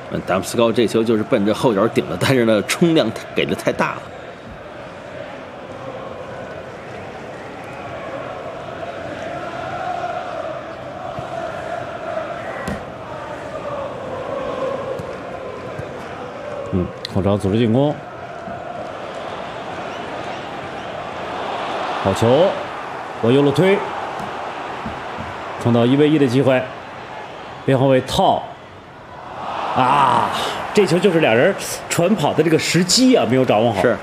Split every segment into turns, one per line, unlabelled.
达姆斯高这球就是奔着后脚顶的，但是呢，冲量给的太大了。
后场组织进攻，好球，往右路推，创造1v1的机会，边后卫套，啊，这球就是俩人传跑的这个时机啊，没有掌握好。
是。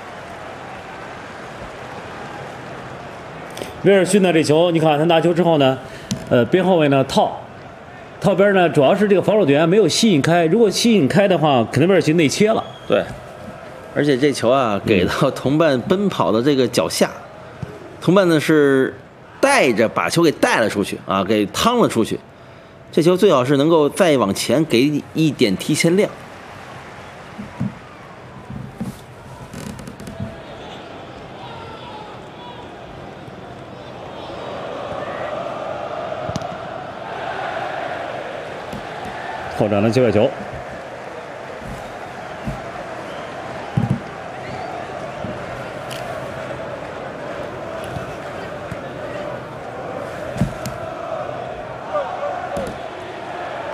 威尔逊呢，这球你看他拿球之后呢，边后卫呢套边呢，主要是这个防守队员没有吸引开，如果吸引开的话，可能威尔逊内切了。
对，而且这球啊给到同伴奔跑的这个脚下，同伴呢是带着把球给带了出去啊，给趟了出去。这球最好是能够再往前给一点提前量。
后场的机会球。